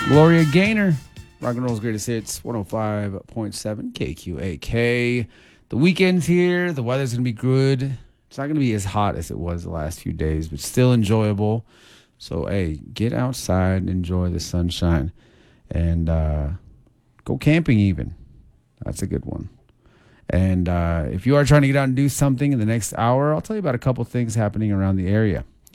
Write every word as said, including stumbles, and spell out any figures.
Gloria Gaynor, rock and roll's greatest hits, one oh five point seven K Q A K. The weekend's here. The weather's going to be good. It's not going to be as hot as it was the last few days, but still enjoyable. So, hey, get outside and enjoy the sunshine. And uh, go camping even. That's a good one. And uh, if you are trying to get out and do something in the next hour, I'll tell you about a couple things happening around the area.